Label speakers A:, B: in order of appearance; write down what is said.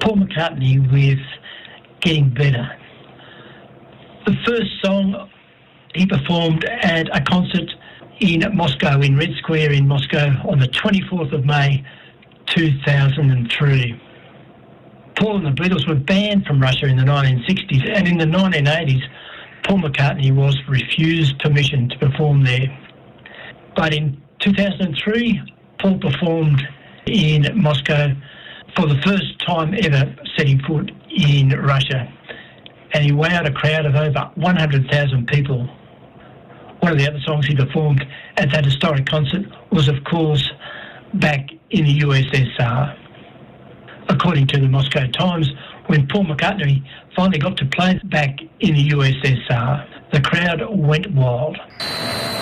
A: Paul McCartney with Getting Better. The first song he performed at a concert in Moscow, in Red Square in Moscow, on the 24th of May 2003. Paul and the Beatles were banned from Russia in the 1960s, and in the 1980s, Paul McCartney was refused permission to perform there. But in 2003, Paul performed in Moscow for the first time ever setting foot in Russia, and he wowed a crowd of over 100,000 people. One of the other songs he performed at that historic concert was, of course, Back in the USSR. According to the Moscow Times, when Paul McCartney finally got to play Back in the USSR, the crowd went wild.